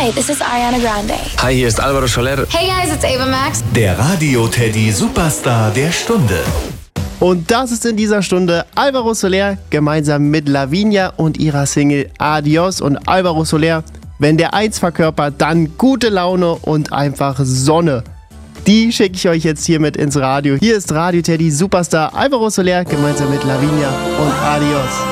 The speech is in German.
Hi, this is Ariana Grande. Hi, hier ist Alvaro Soler. Hey guys, it's Ava Max. Der Radio Teddy Superstar der Stunde. Und das ist in dieser Stunde Alvaro Soler gemeinsam mit Lavinia und ihrer Single Adios. Und Alvaro Soler, wenn der eins verkörpert, dann gute Laune und einfach Sonne. Die schicke ich euch jetzt hiermit ins Radio. Hier ist Radio Teddy Superstar Alvaro Soler gemeinsam mit Lavinia und Adios.